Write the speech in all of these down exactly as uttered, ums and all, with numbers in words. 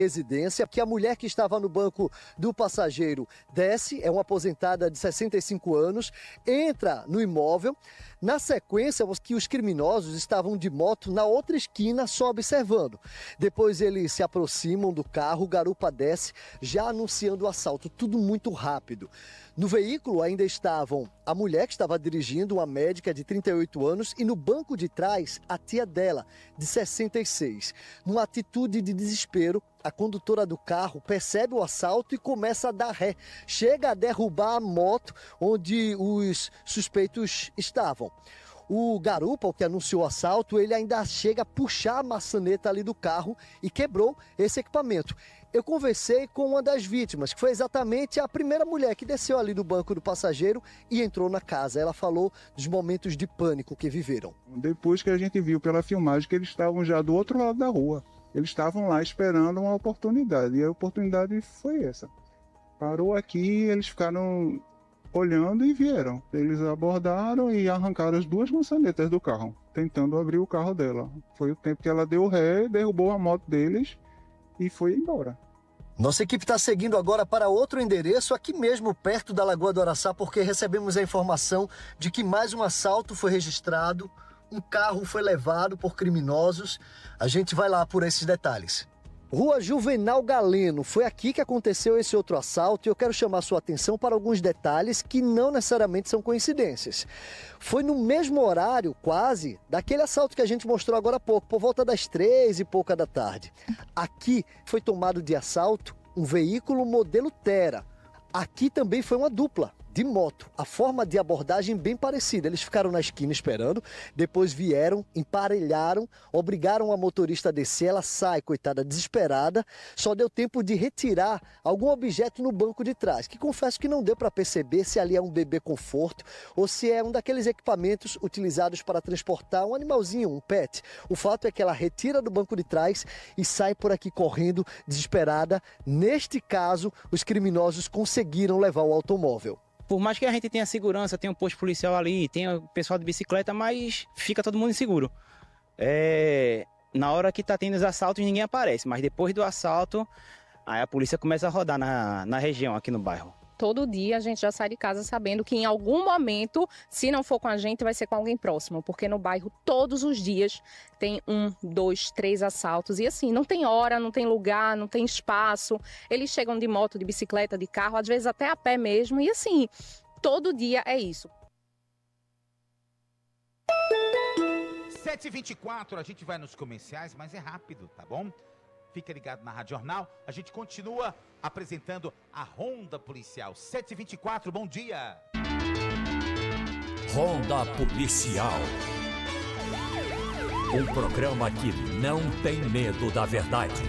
residência, que a mulher que estava no banco do passageiro desce, é uma aposentada de sessenta e cinco anos, entra no imóvel. Na sequência, que os criminosos estavam de moto na outra esquina só observando. Depois eles se aproximam do carro, o garupa desce, já anunciando o assalto, tudo muito rápido. No veículo ainda estavam a mulher que estava dirigindo, uma médica de trinta e oito anos, e no banco de trás a tia dela, de sessenta e seis. Numa atitude de desespero, a condutora do carro percebe o assalto e começa a dar ré. Chega a derrubar a moto onde os suspeitos estavam. O garupa, o que anunciou o assalto, ele ainda chega a puxar a maçaneta ali do carro e quebrou esse equipamento. Eu conversei com uma das vítimas, que foi exatamente a primeira mulher que desceu ali do banco do passageiro e entrou na casa. Ela falou dos momentos de pânico que viveram. Depois que a gente viu pela filmagem que eles estavam já do outro lado da rua. Eles estavam lá esperando uma oportunidade, e a oportunidade foi essa. Parou aqui, eles ficaram olhando e vieram. Eles abordaram e arrancaram as duas maçanetas do carro, tentando abrir o carro dela. Foi o tempo que ela deu ré, derrubou a moto deles e foi embora. Nossa equipe está seguindo agora para outro endereço, aqui mesmo perto da Lagoa do Araçá, porque recebemos a informação de que mais um assalto foi registrado, um carro foi levado por criminosos. A gente vai lá por esses detalhes. Rua Juvenal Galeno, foi aqui que aconteceu esse outro assalto e eu quero chamar sua atenção para alguns detalhes que não necessariamente são coincidências. Foi no mesmo horário, quase, daquele assalto que a gente mostrou agora há pouco, por volta das três e pouca da tarde. Aqui foi tomado de assalto um veículo modelo Tera. Aqui também foi uma dupla de moto, a forma de abordagem bem parecida. Eles ficaram na esquina esperando, depois vieram, emparelharam, obrigaram a motorista a descer, ela sai, coitada, desesperada, só deu tempo de retirar algum objeto no banco de trás, que confesso que não deu para perceber se ali é um bebê conforto ou se é um daqueles equipamentos utilizados para transportar um animalzinho, um pet. O fato é que ela retira do banco de trás e sai por aqui correndo, desesperada. Neste caso, os criminosos conseguiram levar o automóvel. Por mais que a gente tenha segurança, tenha um posto policial ali, tenha o pessoal de bicicleta, mas fica todo mundo inseguro. É... Na hora que tá tendo os assaltos, ninguém aparece, mas depois do assalto, aí a polícia começa a rodar na, na região, aqui no bairro. Todo dia a gente já sai de casa sabendo que em algum momento, se não for com a gente, vai ser com alguém próximo. Porque no bairro, todos os dias, tem um, dois, três assaltos. E assim, não tem hora, não tem lugar, não tem espaço. Eles chegam de moto, de bicicleta, de carro, às vezes até a pé mesmo. E assim, todo dia é isso. sete e vinte e quatro, a gente vai nos comerciais, mas é rápido, tá bom? Fica ligado na Rádio Jornal, a gente continua apresentando a Ronda Policial. sete e vinte e quatro, bom dia! Ronda Policial. Um programa que não tem medo da verdade.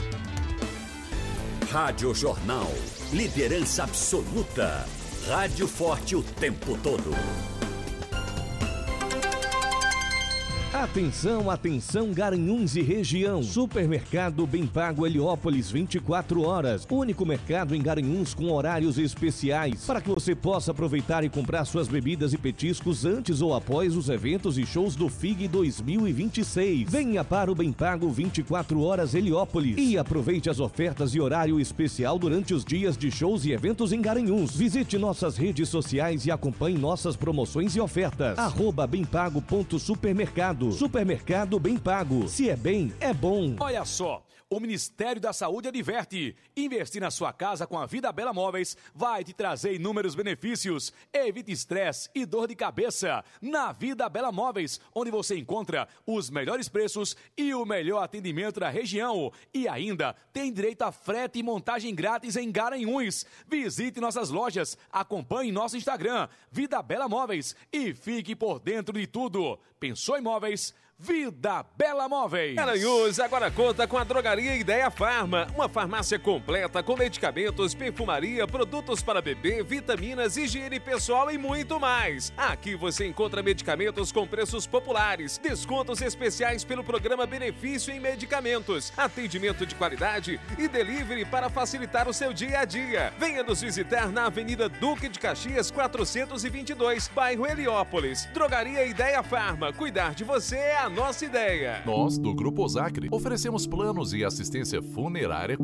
Rádio Jornal, liderança absoluta. Rádio forte o tempo todo. Atenção, atenção, Garanhuns e região. Supermercado Bem Pago Heliópolis, vinte e quatro horas. Único mercado em Garanhuns com horários especiais para que você possa aproveitar e comprar suas bebidas e petiscos antes ou após os eventos e shows do F I G dois mil e vinte e seis. Venha para o Bem Pago vinte e quatro horas Heliópolis e aproveite as ofertas e horário especial durante os dias de shows e eventos em Garanhuns. Visite nossas redes sociais e acompanhe nossas promoções e ofertas. Arroba bempago.supermercado. Supermercado Bem Pago. Se é bem, é bom. Olha só, o Ministério da Saúde adverte: investir na sua casa com a Vida Bela Móveis vai te trazer inúmeros benefícios. Evite estresse e dor de cabeça. Na Vida Bela Móveis, onde você encontra os melhores preços e o melhor atendimento da região. E ainda tem direito a frete e montagem grátis em Garanhuns. Visite nossas lojas, acompanhe nosso Instagram, Vida Bela Móveis, e fique por dentro de tudo. Pensou em móveis? Vida Bela Móveis. Garanhuns agora conta com a Drogaria Ideia Farma, uma farmácia completa com medicamentos, perfumaria, produtos para bebê, vitaminas, higiene pessoal e muito mais. Aqui você encontra medicamentos com preços populares, descontos especiais pelo programa Benefício em Medicamentos, atendimento de qualidade e delivery para facilitar o seu dia a dia. Venha nos visitar na Avenida Duque de Caxias, quatrocentos e vinte e dois, bairro Heliópolis. Drogaria Ideia Farma, cuidar de você é a nossa ideia. Nós, do Grupo Osacre, oferecemos planos e assistência funerária